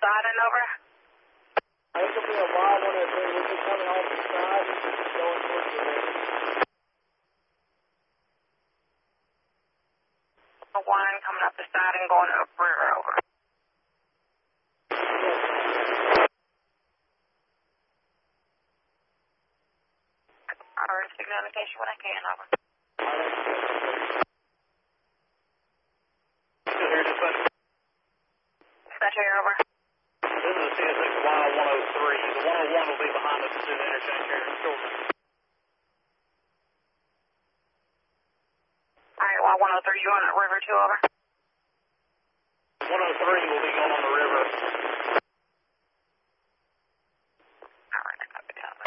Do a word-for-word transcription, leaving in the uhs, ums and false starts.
siding, over. It could be a Y one oh three. We'll be coming off the side and going towards the river. One coming up the side and going up river, over. Alright, signal indication when I can, over. Still here, dispatch. Dispatch here, over. This is a C S X Y one oh three. The one oh one will be behind us to the interchange here shortly. Alright, Y one oh three, you on that river too, over? one oh three will be going on the river.